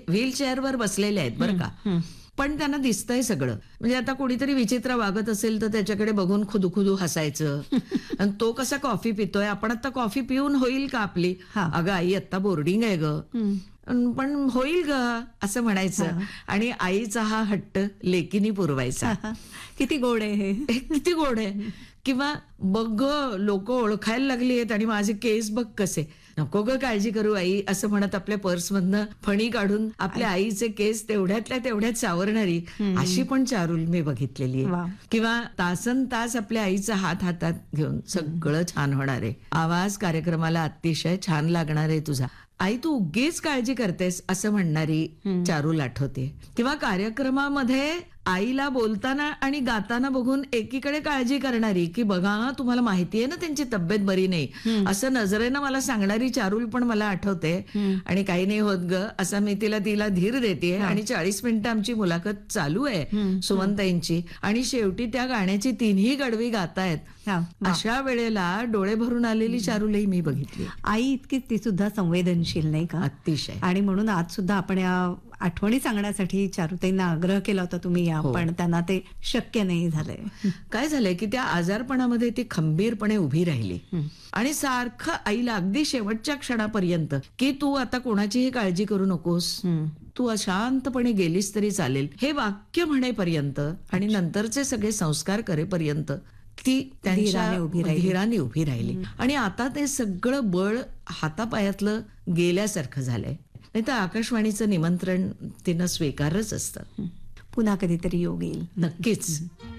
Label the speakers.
Speaker 1: व्हीलचेअरवर बसलेले आहेत बरं का, पण त्यांना दिसतंय सगळं. म्हणजे आता कोणीतरी विचित्र वागत असेल तर त्याच्याकडे बघून खुदू हसायचं. आणि तो कसा कॉफी पितोय, आपण आता कॉफी पिऊन होईल का आपली, अगं आई आता बोर्डिंग आहे ग, पण होईल ग असं म्हणायचं. आणि आईचा हा हट्ट लेकीनी पुरवायचा.
Speaker 2: किती गोड आहे हे.
Speaker 1: किती गोड आहे. किंवा बघ लोक ओळखायला लागली आहेत आणि माझे केस बघ कसे, नको ग काळजी करू आई असं म्हणत आपल्या पर्समधनं फणी काढून आपल्या आईचे केस तेवढ्यातल्या तेवढ्यात सावरणारी अशी पण चारुल मी बघितलेली आहे. किंवा तासन तास आपल्या आईचा हात हातात घेऊन सगळं छान होणार आहे, आवाज कार्यक्रमाला अतिशय छान लागणार आहे तुझा, आई तू उगीच काळजी करतेस असं म्हणणारी चारुल आठवते. किंवा कार्यक्रमामध्ये आईला बोलताना आणि गाताना बघून एकीकडे काळजी करणारी, की बघा तुम्हाला माहिती आहे ना त्यांची तब्येत बरी नाही असं नजरेनं मला सांगणारी चारुल पण मला आठवते. आणि काही नाही होत ग असं मी तिला धीर देते. आणि 40 मिनिटं आमची मुलाखत चालू आहे सुमनताईंची, आणि शेवटी त्या गाण्याची 3ही कडवी गातायत. अशा वेळेला डोळे भरून आलेली चारुलही मी बघितली.
Speaker 2: आई इतकीच ती सुद्धा संवेदनशील नाही का,
Speaker 1: अतिशय.
Speaker 2: आणि म्हणून आज सुद्धा आपण या आठवणी सांगण्यासाठी चारुताईंना आग्रह केला होता तुम्ही या, पण त्यांना ते शक्य नाही झालंय.
Speaker 1: काय झालंय की त्या आजारपणामध्ये ती खंबीरपणे उभी राहिली आणि सारखं आईला अगदी शेवटच्या क्षणापर्यंत की तू आता कोणाचीही काळजी करू नकोस, तू अशांतपणे गेलीस तरी चालेल हे वाक्य म्हणेपर्यंत आणि नंतरचे सगळे संस्कार करेपर्यंत ती त्यांच्या धीराने उभी राहिली. आणि आता ते सगळं बळ हातापायातलं गेल्यासारखं झालंय. नाही तर आकाशवाणीचं निमंत्रण तिनं स्वीकारच असतं.
Speaker 2: पुन्हा कधीतरी योग येईल
Speaker 1: नक्कीच.